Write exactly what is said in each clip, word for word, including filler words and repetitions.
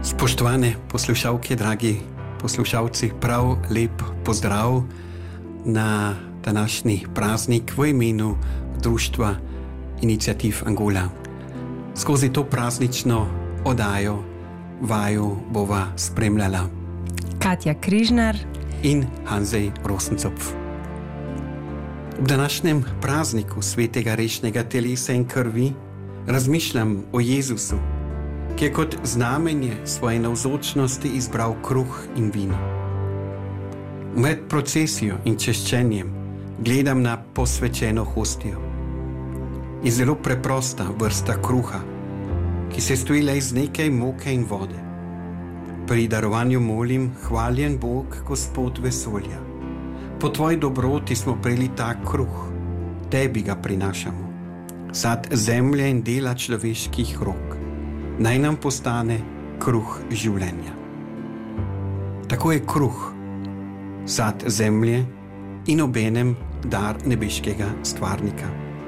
Spoštovane poslušalke, dragi poslušalci, prav lep pozdrav na današnji praznik v imenu Društva Iniciativ Angola. Skozi to praznično oddajo vaju bova spremljala Katja Križnar in Hanzej Rosencopf. V današnjem prazniku svetega rešnega telesa in krvi razmišljam o Jezusu, ki je kot znamenje svoje navzočnosti izbral kruh in vino. Med procesijo in češčenjem gledam na posvečeno hostijo. Je zelo preprosta vrsta kruha, ki se stoji le iz nekaj moke in vode. Pri darovanju molim, hvaljen Bog, Gospod vesolja. Po tvoji dobroti smo prejeli ta kruh, tebi ga prinašamo. Sad zemlje in dela človeških rok. Naj nam postane kruh življenja. Tako je kruh, sad zemlje in obenem dar nebeškega stvarnika.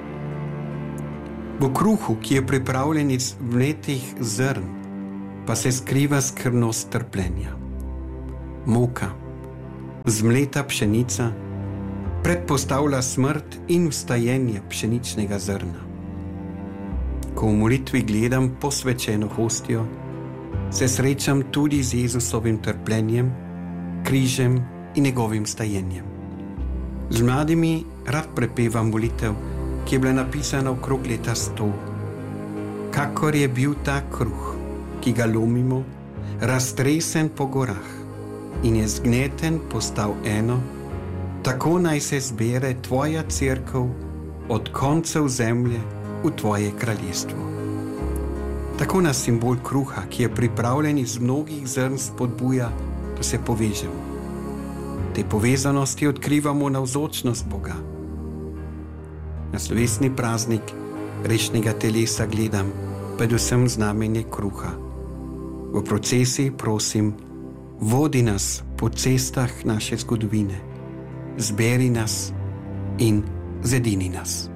V kruhu, ki je pripravljen iz vnetih zrn, pa se skriva skrbnost trpljenja. Moka, zmleta pšenica, predpostavlja smrt in vstajenje pšeničnega zrna. Ko v molitvi gledam posvečeno hostijo, se srečam tudi z Jezusovim trpljenjem, križem in njegovim stajenjem. Z mladimi rad prepevam molitev, ki je bila napisana okrog leta sto. Kakor je bil ta kruh, ki ga lomimo, raztresen po gorah in je zgneten postal eno, tako naj se zbere tvoja cerkev od koncev zemlje v tvoje kraljestvo. Tako nas simbol kruha, ki je pripravljen iz mnogih zrn, spodbuja, da se povežemo. Te povezanosti odkrivamo navzočnost Boga. Na slovesni praznik rešnega telesa gledam predvsem znamenje kruha. V procesiji prosim, vodi nas po cestah naše zgodovine, zberi nas in zedini nas.